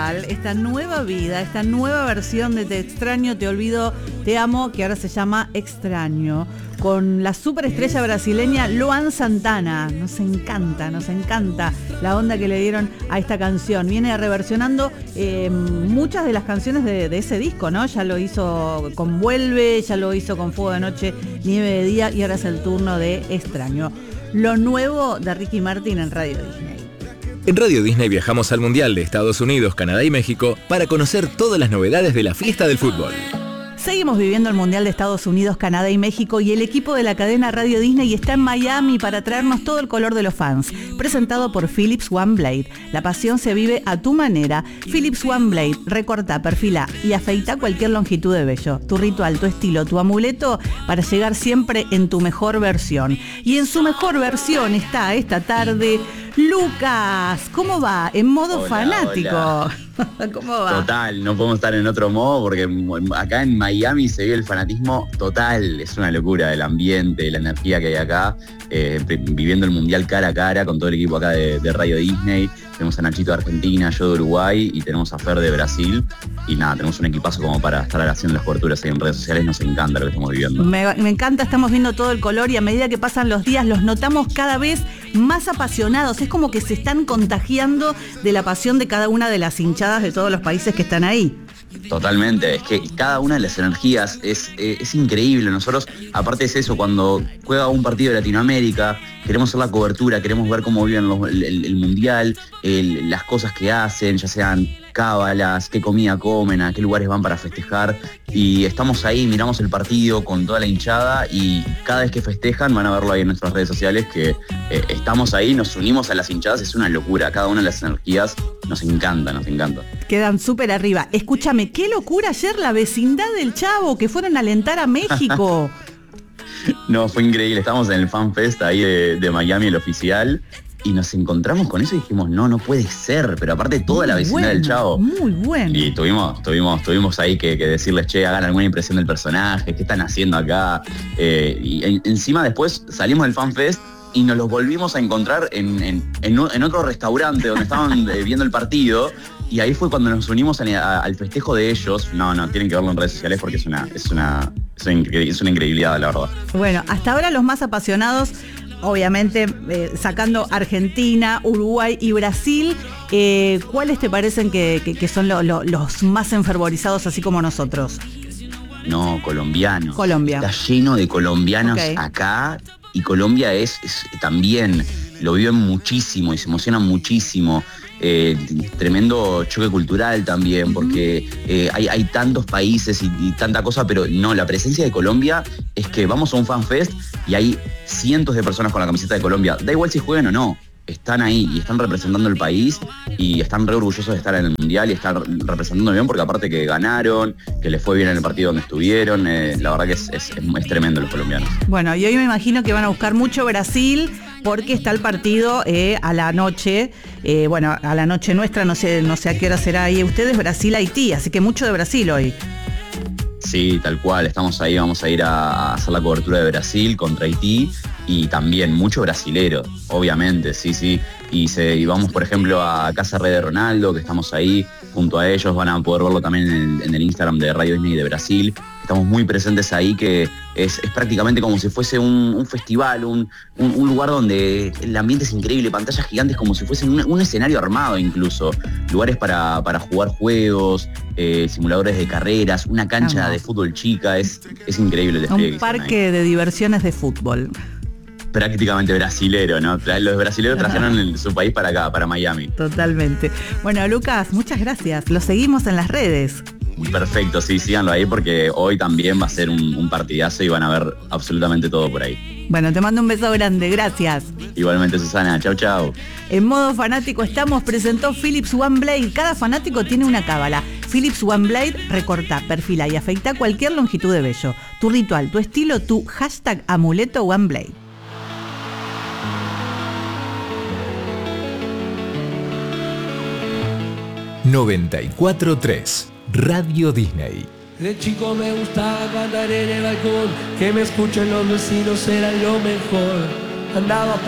Virtual, esta nueva vida, esta nueva versión de Te extraño, te olvido, te amo, que ahora se llama Extraño, con la superestrella brasileña Luan Santana. Nos encanta la onda que le dieron a esta canción. Viene reversionando muchas de las canciones de ese disco, ¿no? Ya lo hizo con Vuelve, ya lo hizo con Fuego de Noche, Nieve de Día, y ahora es el turno de Extraño. Lo nuevo de Ricky Martin en Radio Disney. En Radio Disney viajamos al Mundial de Estados Unidos, Canadá y México para conocer todas las novedades de la fiesta del fútbol. Seguimos viviendo el Mundial de Estados Unidos, Canadá y México, y el equipo de la cadena Radio Disney está en Miami para traernos todo el color de los fans. Presentado por Philips One Blade. La pasión se vive a tu manera. Philips One Blade. Recorta, perfila y afeita cualquier longitud de vello. Tu ritual, tu estilo, tu amuleto para llegar siempre en tu mejor versión. Y en su mejor versión está esta tarde Lucas. ¿Cómo va? En modo fanático. Hola. ¿Cómo va? Total, no podemos estar en otro modo porque acá en Miami se vive el fanatismo total. Es una locura el ambiente, la energía que hay acá, viviendo el Mundial cara a cara con todo el equipo acá de Radio Disney. Tenemos a Nachito de Argentina, yo de Uruguay y tenemos a Fer de Brasil. Y nada, tenemos un equipazo como para estar haciendo las coberturas ahí en redes sociales. Nos encanta lo que estamos viviendo. Me encanta, estamos viendo todo el color y a medida que pasan los días los notamos cada vez más apasionados. Es como que se están contagiando de la pasión de cada una de las hinchadas de todos los países que están ahí. Totalmente, es que cada una de las energías es increíble. Nosotros, aparte es eso, cuando juega un partido de Latinoamérica, queremos hacer la cobertura, queremos ver cómo viven el Mundial, las cosas que hacen, ya sean cábalas, qué comida comen, a qué lugares van para festejar, y estamos ahí, miramos el partido con toda la hinchada y cada vez que festejan van a verlo ahí en nuestras redes sociales que estamos ahí, nos unimos a las hinchadas, es una locura, cada una de las energías nos encanta. Quedan súper arriba. Escúchame, qué locura ayer la vecindad del Chavo, que fueron a alentar a México. No, fue increíble, estamos en el Fan Fest ahí de Miami, el oficial, y nos encontramos con eso y dijimos, no puede ser, pero aparte toda la vecindad del Chavo. Muy bueno. Y tuvimos ahí que decirles, che, hagan alguna impresión del personaje, qué están haciendo acá. Y encima después salimos del Fan Fest y nos los volvimos a encontrar en otro restaurante donde estaban viendo el partido. Y ahí fue cuando nos unimos al festejo de ellos. No, tienen que verlo en redes sociales porque es una increíbilidad, la verdad. Bueno, hasta ahora los más apasionados, obviamente, sacando Argentina, Uruguay y Brasil, ¿cuáles te parecen que son los más enfervorizados, así como nosotros? No, colombianos. Colombia. Está lleno de colombianos acá, y Colombia es también, lo viven muchísimo y se emocionan muchísimo. Tremendo choque cultural también, porque hay tantos países y tanta cosa, pero no, la presencia de Colombia es que vamos a un fan fest y hay cientos de personas con la camiseta de Colombia, da igual si juegan o no, están ahí y están representando el país y están re orgullosos de estar en el Mundial y estar representando bien, porque aparte que ganaron, que les fue bien en el partido donde estuvieron, la verdad que es tremendo los colombianos. Bueno, y hoy me imagino que van a buscar mucho Brasil, porque está el partido a la noche, a la noche nuestra, no sé a qué hora será ahí ustedes, Brasil-Haití, así que mucho de Brasil hoy. Sí, tal cual, estamos ahí, vamos a ir a hacer la cobertura de Brasil contra Haití y también mucho brasilero, obviamente, sí. Y vamos, por ejemplo, a Casa Rey de Ronaldo, que estamos ahí junto a ellos, van a poder verlo también en el Instagram de Radio Disney de Brasil. Estamos muy presentes ahí, que es prácticamente como si fuese un festival, un lugar donde el ambiente es increíble, pantallas gigantes como si fuese un escenario armado incluso, lugares para jugar juegos, simuladores de carreras, una cancha de fútbol chica, es increíble el despliegue. Un parque de diversiones de fútbol. Prácticamente brasilero, ¿no? Los brasileros trajeron su país para acá, para Miami. Totalmente. Bueno, Lucas, muchas gracias. Lo seguimos en las redes. Perfecto, sí, síganlo ahí porque hoy también va a ser un partidazo y van a ver absolutamente todo por ahí. Bueno, te mando un beso grande, gracias. Igualmente, Susana, chau. En modo fanático estamos, presentó Philips One Blade. Cada fanático tiene una cábala. Philips One Blade, recorta, perfila y afeita cualquier longitud de vello. Tu ritual, tu estilo, tu #amuleto One Blade. ...94.3... Radio Disney. De chico me gustaba cantar en el balcón, que me escuchen los vecinos era lo mejor. Andaba